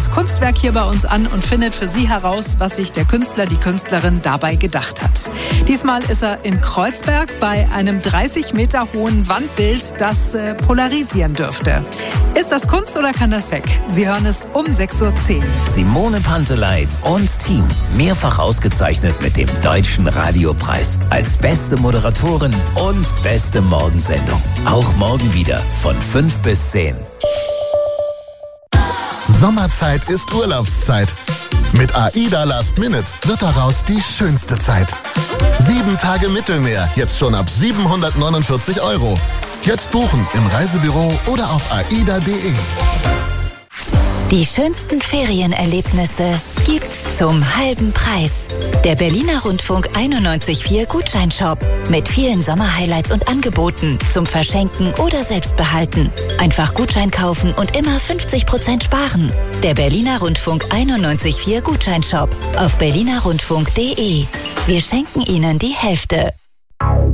einziges Kunstwerk hier bei uns an und findet für Sie heraus, was sich der Künstler, die Künstlerin dabei gedacht hat. Diesmal ist er in Kreuzberg bei einem 30 Meter hohen Wandbild, das polarisieren dürfte. Ist das Kunst oder kann das weg? Sie hören es um 6.10 Uhr. Simone Panteleit und Team. Mehrfach ausgezeichnet mit dem Deutschen Radiopreis als beste Moderatorin und beste Morgensendung. Auch morgen wieder von 5 bis 10. Sommerzeit ist Urlaubszeit. Mit AIDA Last Minute wird daraus die schönste Zeit. 7 Tage Mittelmeer, jetzt schon ab 749 €. Jetzt buchen im Reisebüro oder auf aida.de. Die schönsten Ferienerlebnisse gibt's zum halben Preis. Der Berliner Rundfunk 91.4 Gutscheinshop mit vielen Sommerhighlights und Angeboten zum Verschenken oder Selbstbehalten. Einfach Gutschein kaufen und immer 50% sparen. Der Berliner Rundfunk 91.4 Gutscheinshop auf berlinerrundfunk.de. Wir schenken Ihnen die Hälfte.